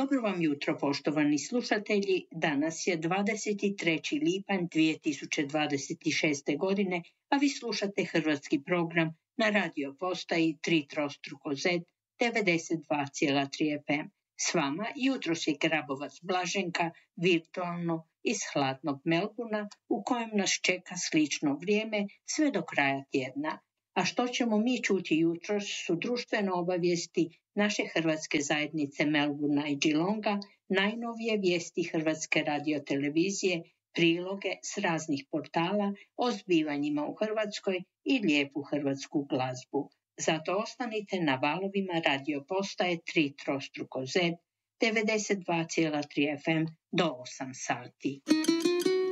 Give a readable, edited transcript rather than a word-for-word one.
Dobro vam jutro, poštovani slušatelji. Danas je 23. lipanj 2026. godine, a vi slušate hrvatski program na radio postaji 3x Z 92,3 FM. S vama jutros je Grabovac Blaženka virtualno iz hladnog Melbourna u kojem nas čeka slično vrijeme sve do kraja tjedna. A što ćemo mi čuti jutros su društvene obavijesti naše hrvatske zajednice Melbourna i Geelonga, najnovije vijesti Hrvatske radiotelevizije, priloge s raznih portala o zbivanjima u Hrvatskoj i lijepu hrvatsku glazbu. Zato ostanite na valovima radio postaje 3x Z 92,3 FM do 8 sati.